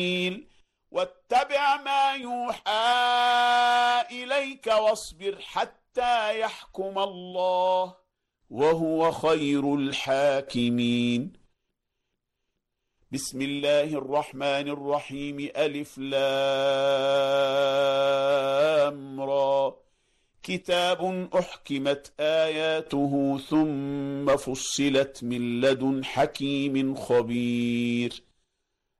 واتبع ما يوحى إليك واصبر حتى يحكم الله وهو خير الحاكمين. بسم الله الرحمن الرحيم. ألف لام را كتاب أحكمت آياته ثم فصلت من لدن حكيم خبير